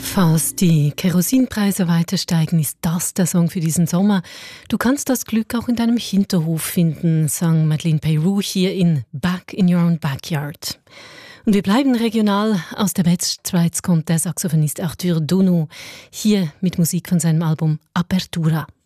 Falls die Kerosinpreise weiter steigen, ist das der Song für diesen Sommer. Du kannst das Glück auch in deinem Hinterhof finden, sang Madeleine Peyrou hier in Back in Your Own Backyard. Und wir bleiben regional. Aus der Westschweiz kommt der Saxophonist Arthur Donau, hier mit Musik von seinem Album Apertura.